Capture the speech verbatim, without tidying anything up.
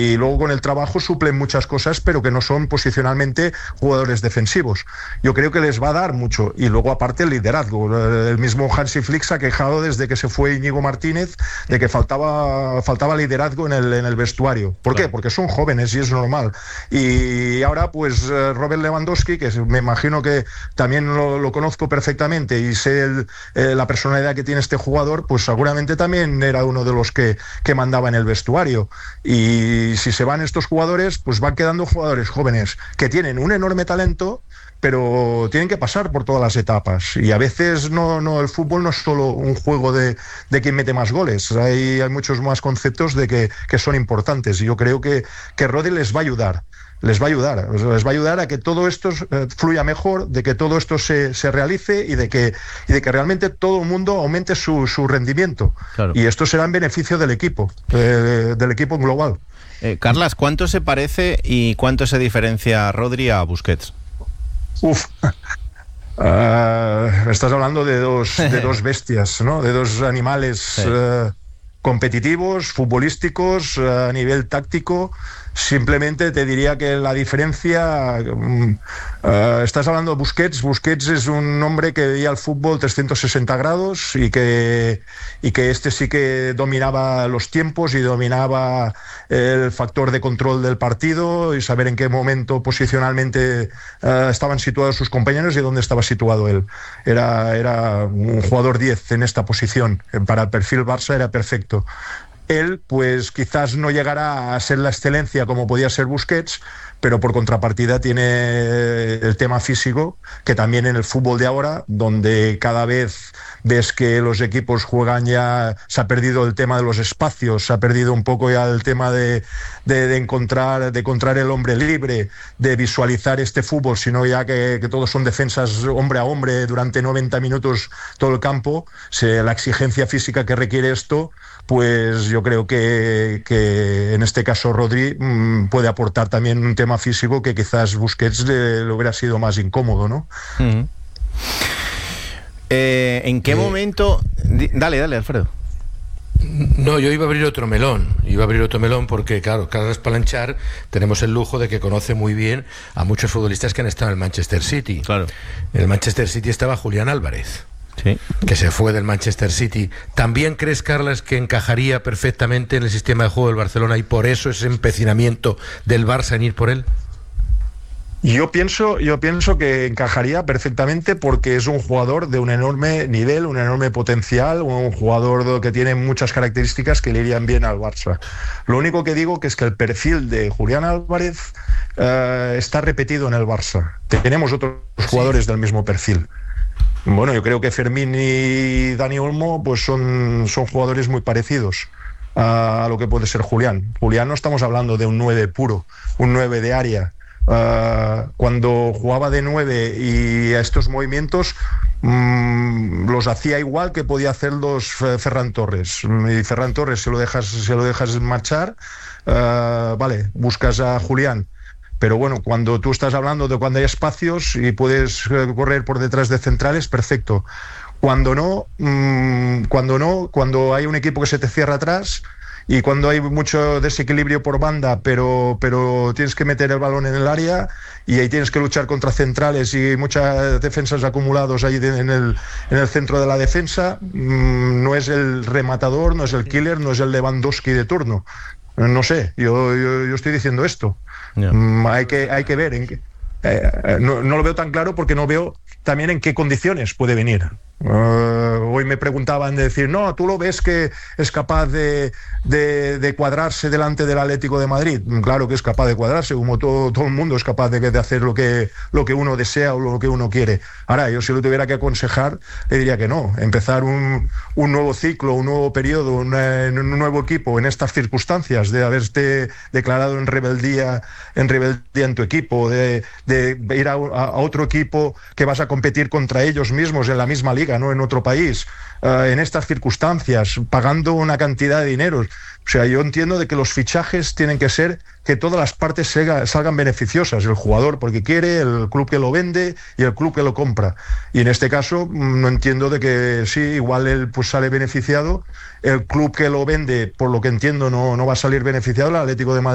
y luego con el trabajo suplen muchas cosas, pero que no son posicionalmente jugadores defensivos. Yo creo que les va a dar mucho. Y luego aparte el liderazgo. El mismo Hansi Flick se ha quejado desde que se fue Íñigo Martínez de que faltaba, faltaba liderazgo en el, en el vestuario. ¿Por qué? Porque son jóvenes y es normal. Y ahora pues Robert Lewandowski, que me imagino que también lo, lo conozco perfectamente y sé el, eh, la personalidad que tiene este jugador, pues seguramente también era uno de los que, que mandaba en el vestuario. Y si se van estos jugadores, pues van quedando jugadores jóvenes que tienen un enorme talento, pero tienen que pasar por todas las etapas. Y a veces no, no el fútbol no es solo un juego de, de quién mete más goles. Hay, hay muchos más conceptos de que, que son importantes. Y yo creo que, que Rodri les va a ayudar. Les va a ayudar, les va a ayudar a que todo esto eh, fluya mejor, de que todo esto se, se realice y de que, y de que realmente todo el mundo aumente su, su rendimiento. Claro. Y esto será en beneficio del equipo, eh, del equipo global. Eh, Carlas, ¿cuánto se parece y cuánto se diferencia Rodri a Busquets? Uf, uh, estás hablando de dos, de dos bestias, ¿no? De dos animales sí. uh, competitivos, futbolísticos, uh, a nivel táctico. Simplemente te diría que la diferencia, uh, estás hablando de Busquets. Busquets es un hombre que veía el fútbol trescientos sesenta grados y que, y que este sí que dominaba los tiempos y dominaba el factor de control del partido y saber en qué momento posicionalmente uh, estaban situados sus compañeros y dónde estaba situado él. Era, era un jugador diez en esta posición. Para el perfil Barça era perfecto. Él, pues quizás no llegará a ser la excelencia como podía ser Busquets, pero por contrapartida tiene el tema físico, que también en el fútbol de ahora, donde cada vez ves que los equipos juegan ya, se ha perdido el tema de los espacios, se ha perdido un poco ya el tema de, de, de, encontrar, de encontrar el hombre libre, de visualizar este fútbol, sino ya que, que todos son defensas hombre a hombre durante noventa minutos todo el campo. Se, la exigencia física que requiere esto, pues yo creo que, que en este caso Rodri mmm, puede aportar también un tema físico que quizás Busquets le, le hubiera sido más incómodo, ¿no? Uh-huh. eh, ¿En qué eh, momento? Dale, dale, Alfredo. No, yo iba a abrir otro melón, iba a abrir otro melón porque, claro, Carles Palanchar tenemos el lujo de que conoce muy bien a muchos futbolistas que han estado en el Manchester City. Claro. En el Manchester City estaba Julián Álvarez. Sí. Que se fue del Manchester City. ¿También crees, Carlas, que encajaría perfectamente en el sistema de juego del Barcelona y por eso ese empecinamiento del Barça en ir por él? Yo pienso, yo pienso que encajaría perfectamente porque es un jugador de un enorme nivel, un enorme potencial, un jugador que tiene muchas características que le irían bien al Barça. Lo único que digo que es que el perfil de Julián Álvarez uh, está repetido en el Barça. Tenemos otros sí. jugadores del mismo perfil. Bueno, yo creo que Fermín y Dani Olmo pues son, son jugadores muy parecidos a, a lo que puede ser Julián. Julián no estamos hablando de un nueve puro, un nueve de área. Uh, cuando jugaba de nueve y a estos movimientos mmm, los hacía igual que podía hacerlos Ferran Torres. Y Ferran Torres se lo dejas, se lo dejas marchar, uh, vale, buscas a Julián. Pero bueno, cuando tú estás hablando de cuando hay espacios y puedes correr por detrás de centrales, perfecto. Cuando no, mmm, cuando no, cuando hay un equipo que se te cierra atrás y cuando hay mucho desequilibrio por banda, pero, pero tienes que meter el balón en el área y ahí tienes que luchar contra centrales y muchas defensas acumulados ahí de, en, el, en el centro de la defensa, mmm, no es el rematador, no es el killer, no es el Lewandowski de turno. No sé, yo, yo, yo estoy diciendo esto. Yeah. Mm, hay que hay que ver en qué, eh, no, no lo veo tan claro porque no veo también en qué condiciones puede venir. Uh, hoy me preguntaban de decir, no, ¿tú lo ves que es capaz de, de, de cuadrarse delante del Atlético de Madrid? Claro que es capaz de cuadrarse, como todo, todo el mundo es capaz de, de hacer lo que, lo que uno desea o lo que uno quiere. Ahora, yo si lo tuviera que aconsejar, le diría que no. Empezar un, un nuevo ciclo, un nuevo periodo, una, un nuevo equipo en estas circunstancias de haberte declarado en rebeldía en rebeldía en tu equipo, de, de ir a, a otro equipo que vas a competir contra ellos mismos en la misma liga, no en otro país, uh, en estas circunstancias, pagando una cantidad de dinero. O sea, yo entiendo de que los fichajes tienen que ser que todas las partes salga, salgan beneficiosas, el jugador porque quiere, el club que lo vende y el club que lo compra. Y en este caso no entiendo de que sí, igual él pues sale beneficiado, el club que lo vende, por lo que entiendo, no, no va a salir beneficiado, el Atlético de Madrid.